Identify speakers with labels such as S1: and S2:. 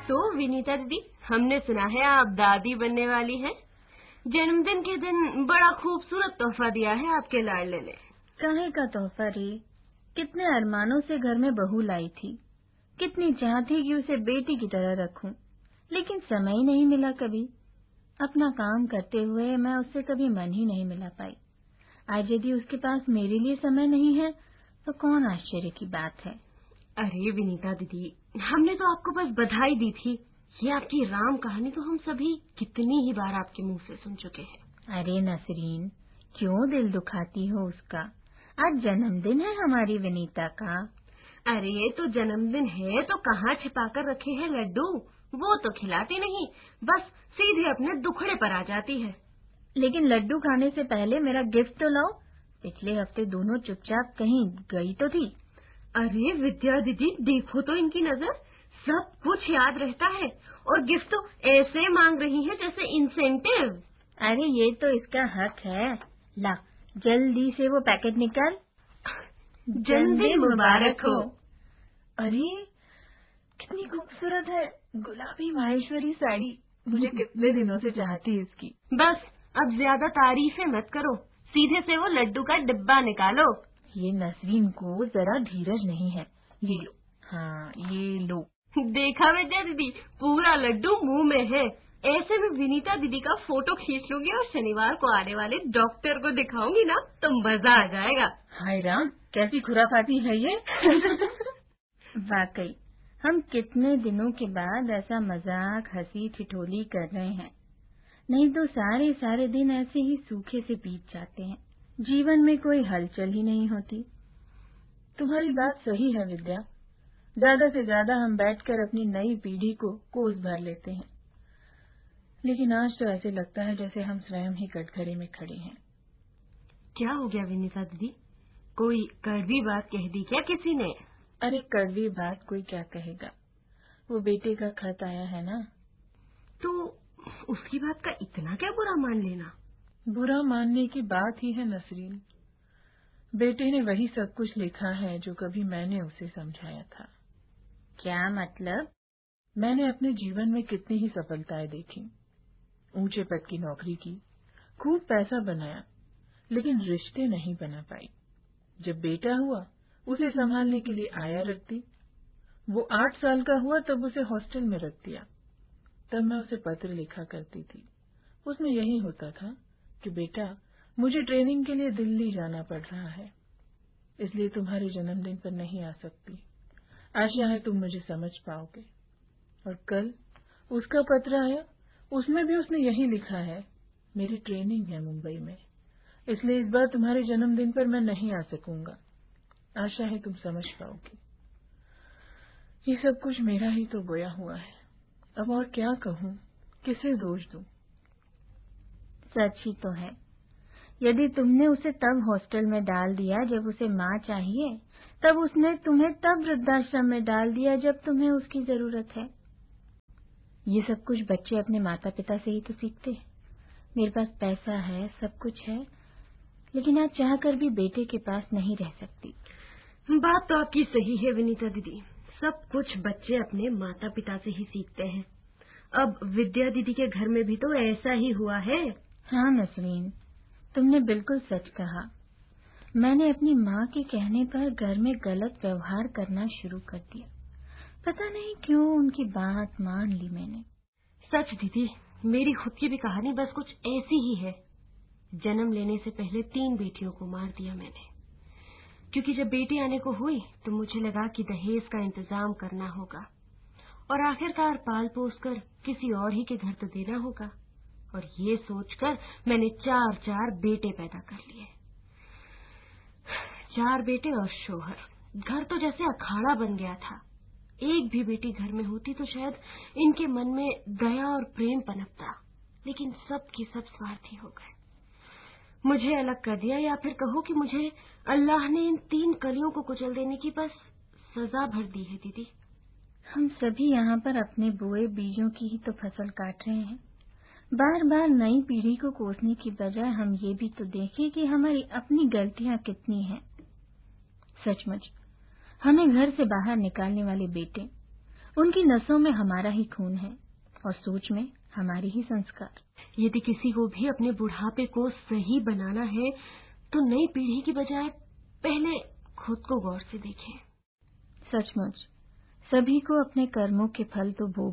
S1: तो विनीता दीदी, हमने सुना है आप दादी बनने वाली हैं। जन्मदिन के दिन बड़ा खूबसूरत तोहफा दिया है आपके लाडले ने।
S2: काहे का तोहफा रे? कितने अरमानों से घर में बहू लाई थी, कितनी चाह थी कि उसे बेटी की तरह रखूं, लेकिन समय ही नहीं मिला। कभी अपना काम करते हुए मैं उससे कभी मन ही नहीं मिला पाई। आज यदि उसके पास मेरे लिए समय नहीं है तो कौन आश्चर्य की बात है।
S1: अरे विनीता दीदी, हमने तो आपको बस बधाई दी थी। ये आपकी राम कहानी तो हम सभी कितनी ही बार आपके मुंह से सुन चुके हैं।
S2: अरे नसरीन, क्यों दिल दुखाती हो उसका? आज जन्मदिन है हमारी विनीता का।
S1: अरे तो जन्मदिन है तो कहाँ छिपा कर रखे हैं लड्डू? वो तो खिलाती नहीं, बस सीधे अपने दुखड़े पर आ जाती है।
S2: लेकिन लड्डू खाने से पहले मेरा गिफ्ट तो लाओ। पिछले हफ्ते दोनों चुपचाप कहीं गई तो थी।
S1: अरे विद्या दीदी, देखो तो इनकी नजर, सब कुछ याद रहता है और गिफ्ट तो ऐसे मांग रही है जैसे इंसेंटिव।
S2: अरे ये तो इसका हक है। ला जल्दी से वो पैकेट निकाल।
S1: जन्मदिन मुबारक हो।
S2: अरे कितनी खूबसूरत है, गुलाबी माहेश्वरी साड़ी। मुझे कितने दिनों से चाहती इसकी।
S1: बस अब ज्यादा तारीफें मत करो, सीधे से वो लड्डू का डिब्बा निकालो।
S2: ये नसरीन को जरा धीरज नहीं है। ये लो। हाँ ये लो।
S1: देखा विद्या दीदी, पूरा लड्डू मुंह में है। ऐसे में विनीता दीदी का फोटो खींच लूंगी और शनिवार को आने वाले डॉक्टर को दिखाऊंगी ना, तो मजा आ जाएगा।
S2: हाय राम, कैसी खुराफाती है ये। वाकई हम कितने दिनों के बाद ऐसा मजाक हंसी ठिठोली कर रहे हैं। नहीं तो सारे सारे दिन ऐसे ही सूखे से बीत जाते हैं, जीवन में कोई हलचल ही नहीं होती। तुम्हारी बात सही है विद्या, ज्यादा से ज्यादा हम बैठकर अपनी नई पीढ़ी को कोस भर लेते हैं, लेकिन आज तो ऐसे लगता है जैसे हम स्वयं ही कटघरे में खड़े हैं।
S1: क्या हो गया विनीता दीदी, कोई कड़वी बात कह दी क्या किसी ने?
S2: अरे कड़वी बात कोई क्या कहेगा, वो बेटे का खत आया है ना।
S1: तो उसकी बात का इतना क्या बुरा मान लेना?
S2: बुरा मानने की बात ही है नसरीन। बेटे ने वही सब कुछ लिखा है जो कभी मैंने उसे समझाया था। क्या मतलब? मैंने अपने जीवन में कितनी ही सफलताएं देखी, ऊंचे पद की नौकरी की, खूब पैसा बनाया, लेकिन रिश्ते नहीं बना पाई। जब बेटा हुआ उसे संभालने के लिए आया रखती, वो 8 साल का हुआ तब उसे हॉस्टल में रख दिया। तब मैं उसे पत्र लिखा करती थी, उसमें यही होता था कि बेटा मुझे ट्रेनिंग के लिए दिल्ली जाना पड़ रहा है, इसलिए तुम्हारे जन्मदिन पर नहीं आ सकती, आशा है तुम मुझे समझ पाओगे। और कल उसका पत्र आया, उसमें भी उसने यही लिखा है, मेरी ट्रेनिंग है मुंबई में, इसलिए इस बार तुम्हारे जन्मदिन पर मैं नहीं आ सकूंगा, आशा है तुम समझ पाओगी। ये सब कुछ मेरा ही तो बोया हुआ है, अब और क्या कहूँ, किसे दोष दूं? सच ही तो है, यदि तुमने उसे तब हॉस्टल में डाल दिया जब उसे माँ चाहिए, तब उसने तुम्हें तब वृद्धाश्रम में डाल दिया जब तुम्हें उसकी जरूरत है। ये सब कुछ बच्चे अपने माता पिता से ही तो सीखते हैं। मेरे पास पैसा है, सब कुछ है, लेकिन आज चाहकर भी बेटे के पास नहीं रह सकती।
S1: बात तो आपकी सही है विनीता दीदी, सब कुछ बच्चे अपने माता पिता से ही सीखते हैं। अब विद्या दीदी के घर में भी तो ऐसा ही हुआ है।
S2: हाँ नसरीन, तुमने बिल्कुल सच कहा। मैंने अपनी माँ के कहने पर घर में गलत व्यवहार करना शुरू कर दिया। पता नहीं क्यों उनकी बात मान ली मैंने।
S1: सच दीदी, मेरी खुद की भी कहानी बस कुछ ऐसी ही है। जन्म लेने से पहले 3 बेटियों को मार दिया मैंने, क्योंकि जब बेटी आने को हुई तो मुझे लगा कि दहेज का इंतजाम करना होगा और आखिरकार पाल पोस कर किसी और ही के घर तो देना होगा। और ये सोचकर मैंने 4 बेटे पैदा कर लिए। 4 बेटे और शोहर, घर तो जैसे अखाड़ा बन गया था। एक भी बेटी घर में होती तो शायद इनके मन में दया और प्रेम पनपता, लेकिन सब की सब स्वार्थी हो गए। मुझे अलग कर दिया, या फिर कहो कि मुझे अल्लाह ने इन 3 कलियों को कुचल देने की बस सजा भर दी है दीदी।
S2: हम सभी यहाँ पर अपने बोए बीजों की ही तो फसल काट रहे हैं। बार बार नई पीढ़ी को कोसने की बजाय हम ये भी तो देखें कि हमारी अपनी गलतियाँ कितनी हैं। सचमुच हमें घर से बाहर निकालने वाले बेटे,
S3: उनकी नसों में हमारा ही खून है और सोच में हमारे ही संस्कार।
S1: यदि किसी को भी अपने बुढ़ापे को सही बनाना है तो नई पीढ़ी की बजाय पहले खुद को गौर से देखें।
S3: सचमुच सभी को अपने कर्मों के फल तो भोग